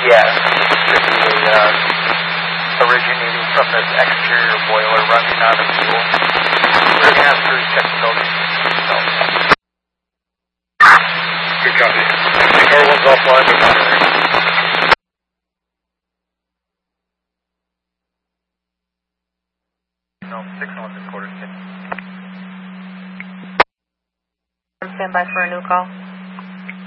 Yeah, could be originating from this exterior boiler running out of fuel. We're going to have to recheck the building. So. Good copy. Ignore one's offline, but monitoring. No, 6-1 this quarter. Stand by for a new call.